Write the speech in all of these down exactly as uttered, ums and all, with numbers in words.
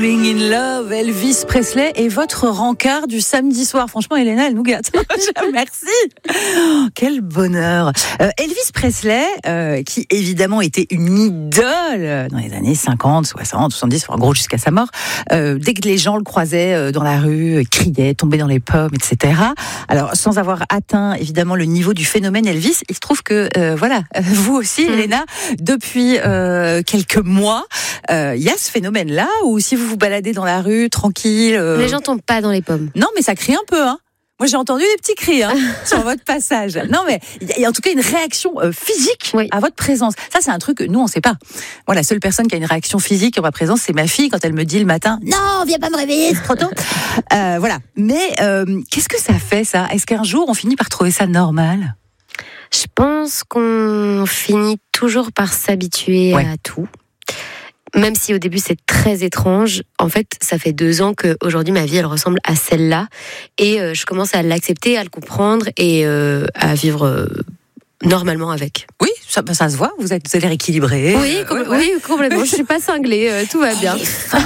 Falling in Love, Elvis Presley et votre rencard du samedi soir. Franchement, Elena, elle nous gâte. Merci. Oh, quel bonheur. Euh, Elvis Presley, euh, qui évidemment était une idole dans les années cinquante, soixante, soixante-dix, en gros jusqu'à sa mort. Euh, dès que les gens le croisaient dans la rue, criaient, tombaient dans les pommes, et cetera. Alors, sans avoir atteint évidemment le niveau du phénomène Elvis, il se trouve que, euh, voilà, vous aussi, mmh. Elena, depuis euh, quelques mois, il euh, y a ce phénomène-là où si vous vous baladez dans la rue, tranquille... Euh... Les gens tombent pas dans les pommes. Non, mais ça crie un peu, hein. Moi, j'ai entendu des petits cris hein, sur votre passage. Non, mais il y a en tout cas une réaction euh, physique oui. à votre présence. Ça, c'est un truc que nous, on ne sait pas. Moi, la seule personne qui a une réaction physique à ma présence, c'est ma fille quand elle me dit le matin « Non, viens pas me réveiller, c'est trop tôt !» euh, Voilà. Mais euh, qu'est-ce que ça fait, ça ? Est-ce qu'un jour, on finit par trouver ça normal ? Je pense qu'on finit toujours par s'habituer ouais. à tout. Même si au début c'est très étrange, en fait ça fait deux ans qu'aujourd'hui ma vie elle ressemble à celle-là et euh, je commence à l'accepter, à le comprendre et euh, à vivre euh, normalement avec. Oui, ça, ça se voit, vous êtes vous avez l'air équilibré. Oui, com- ouais, ouais. oui, complètement, je suis pas cinglée, euh, tout va bien.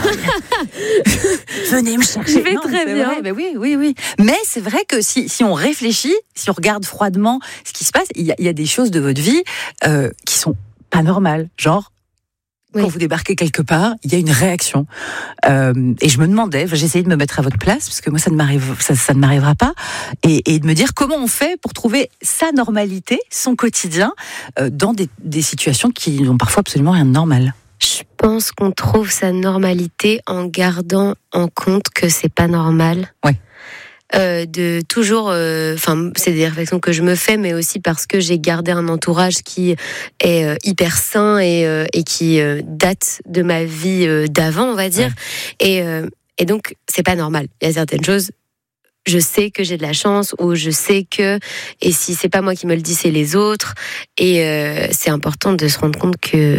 Venez me chercher. Je vais non, très bien. Vrai, ben oui, oui, oui. Mais c'est vrai que si, si on réfléchit, si on regarde froidement ce qui se passe, il y a, il y a des choses de votre vie euh, qui sont pas normales, genre quand oui. vous débarquez quelque part, il y a une réaction. Euh, et je me demandais, j'essayais de me mettre à votre place, parce que moi, ça ne, m'arrive, ça, ça ne m'arrivera pas, et, et de me dire comment on fait pour trouver sa normalité, son quotidien, euh, dans des, des situations qui n'ont parfois absolument rien de normal. Je pense qu'on trouve sa normalité en gardant en compte que c'est pas normal. Ouais. Euh, de toujours, enfin, euh, c'est des réflexions que je me fais, mais aussi parce que j'ai gardé un entourage qui est euh, hyper sain et, euh, et qui euh, date de ma vie euh, d'avant, on va dire. Ouais. Et, euh, et donc, c'est pas normal. Il y a certaines choses, je sais que j'ai de la chance, ou je sais que, et si c'est pas moi qui me le dis, c'est les autres. Et euh, c'est important de se rendre compte que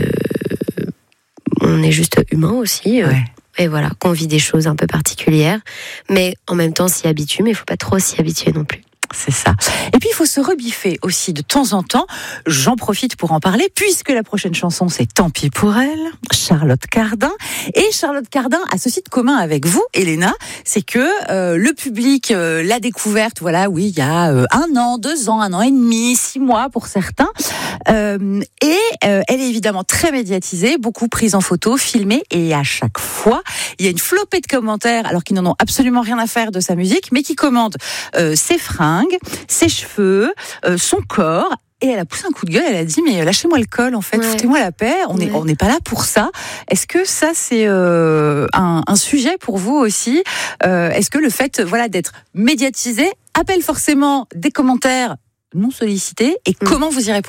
on est juste humain aussi. Euh. Ouais. Et voilà, qu'on vit des choses un peu particulières, mais en même temps s'y habituer, mais il ne faut pas trop s'y habituer non plus. C'est ça. Et puis, il faut se rebiffer aussi de temps en temps. J'en profite pour en parler, puisque la prochaine chanson, c'est Tant pis pour elle, Charlotte Cardin. Et Charlotte Cardin a ceci de commun avec vous, Elena, c'est que euh, le public euh, l'a découverte, voilà, oui, il y a euh, un an, deux ans, un an et demi, six mois pour certains. Euh, et euh, elle est évidemment très médiatisée, beaucoup prise en photo, filmée, et à chaque fois, il y a une flopée de commentaires, alors qu'ils n'en ont absolument rien à faire de sa musique, mais qui commentent euh, ses fringues, ses cheveux, euh, son corps. Et elle a poussé un coup de gueule, elle a dit mais lâchez-moi le col en fait, ouais. foutez-moi la paix, on n'est ouais. on n'est pas là pour ça. Est-ce que ça c'est euh, un, un sujet pour vous aussi euh, Est-ce que le fait voilà d'être médiatisé appelle forcément des commentaires non sollicités et mmh. comment vous y répondez ?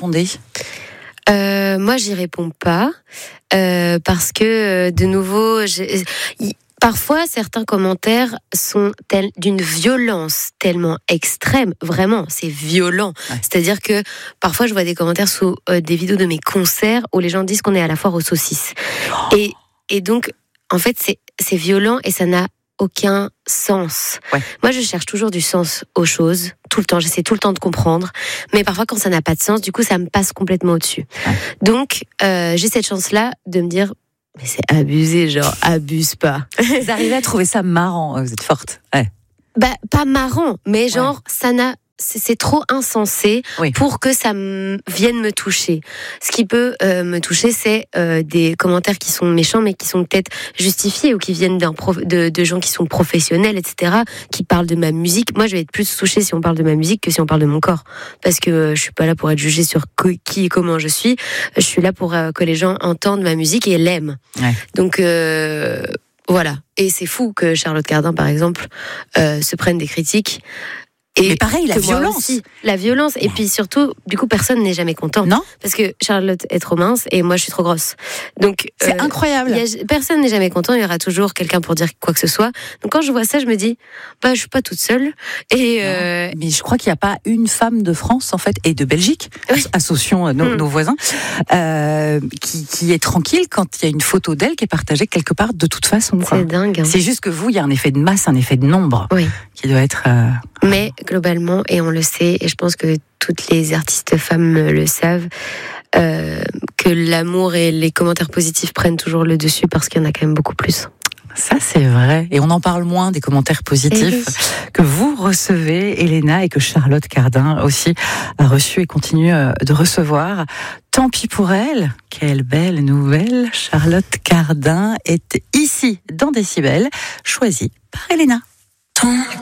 euh, Moi j'y réponds pas euh, parce que de nouveau j'ai... Parfois, certains commentaires sont tel, d'une violence tellement extrême, vraiment, c'est violent. Ouais. C'est-à-dire que parfois, je vois des commentaires sous euh, des vidéos de mes concerts où les gens disent qu'on est à la foire aux saucisses. Oh. Et, et donc, en fait, c'est, c'est violent et ça n'a aucun sens. Ouais. Moi, je cherche toujours du sens aux choses, tout le temps. J'essaie tout le temps de comprendre. Mais parfois, quand ça n'a pas de sens, du coup, ça me passe complètement au-dessus. Ouais. Donc, euh, j'ai cette chance-là de me dire... Mais c'est abusé, genre, abuse pas. Vous arrivez à trouver ça marrant, vous êtes forte. Ouais. Bah, pas marrant, mais genre, ouais. ça n'a... C'est, c'est trop insensé oui. pour que ça m- vienne me toucher. Ce qui peut euh, me toucher, c'est euh, des commentaires qui sont méchants, mais qui sont peut-être justifiés ou qui viennent d'un prof, de, de gens qui sont professionnels, et cetera, qui parlent de ma musique. Moi, je vais être plus touchée si on parle de ma musique que si on parle de mon corps. Parce que euh, je suis pas là pour être jugée sur qui et comment je suis. Je suis là pour euh, que les gens entendent ma musique et l'aiment. Ouais. Donc... Euh, voilà. Et c'est fou que Charlotte Cardin, par exemple, euh, se prenne des critiques. Et mais pareil, la violence. Aussi, la violence. Et puis surtout, du coup, personne n'est jamais content. Non. Parce que Charlotte est trop mince et moi, je suis trop grosse. Donc, c'est euh, incroyable. Y a, personne n'est jamais content. Il y aura toujours quelqu'un pour dire quoi que ce soit. Donc, quand je vois ça, je me dis, bah, je suis pas toute seule. Et euh... mais je crois qu'il n'y a pas une femme de France, en fait, et de Belgique, oui. associons nos, mmh. nos voisins, euh, qui, qui est tranquille quand il y a une photo d'elle qui est partagée quelque part de toute façon. Quoi. C'est dingue. Hein. C'est juste que vous, il y a un effet de masse, un effet de nombre, oui. qui doit être. Euh... Mais globalement, et on le sait, et je pense que toutes les artistes femmes le savent, euh, que l'amour et les commentaires positifs prennent toujours le dessus parce qu'il y en a quand même beaucoup plus. Ça, c'est vrai. Et on en parle moins des commentaires positifs oui. que vous recevez, Elena, et que Charlotte Cardin aussi a reçu et continue de recevoir. Tant pis pour elle. Quelle belle nouvelle. Charlotte Cardin est ici, dans Décibel, choisie par Elena. Tant